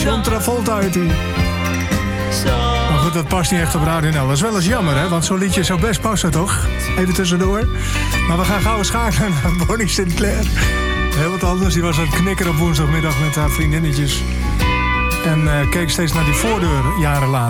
John Travolta uit die. Maar goed, dat past niet echt op Radio NL. Dat is wel eens jammer, hè? Want zo'n liedje zou best passen, toch? Even tussendoor. Maar we gaan gauw schakelen naar Bonnie Sinclair. Heel wat anders. Die was aan het knikkeren op woensdagmiddag met haar vriendinnetjes. En keek steeds naar die voordeur jaren later.